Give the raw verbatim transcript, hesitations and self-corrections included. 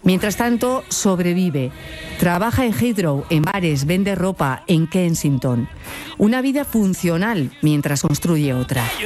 Mientras tanto, sobrevive. Trabaja en Heathrow, en bares, vende ropa en Kensington. Una vida funcional mientras construye otra.